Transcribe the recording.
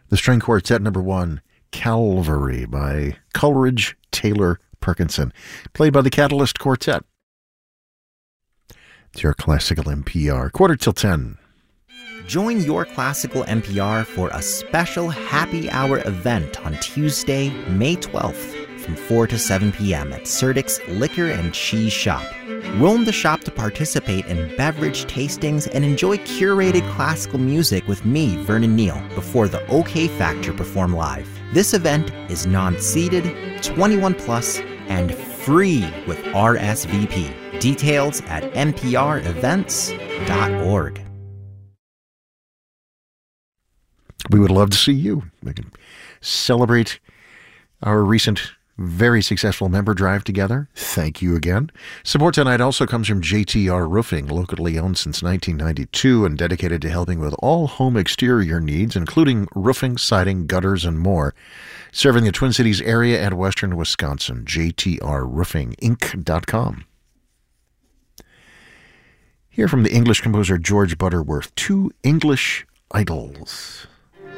The string quartet number 1, Calvary by Coleridge Taylor Perkinson, played by the Catalyst Quartet. It's your Classical NPR, 9:45. Join Your Classical NPR for a special happy hour event on Tuesday, May 12th from 4 to 7 p.m. at Serdik's Liquor and Cheese Shop. Roam the shop to participate in beverage tastings and enjoy curated classical music with me, Vernon Neal, before the OK Factor perform live. This event is non-seated, 21 plus, and free with RSVP. Details at nprevents.org. We would love to see you. We can celebrate our recent, very successful member drive together. Thank you again. Support tonight also comes from JTR Roofing, locally owned since 1992 and dedicated to helping with all home exterior needs, including roofing, siding, gutters, and more. Serving the Twin Cities area and western Wisconsin. JTRRoofingInc.com. Hear from the English composer George Butterworth, Two English Idols.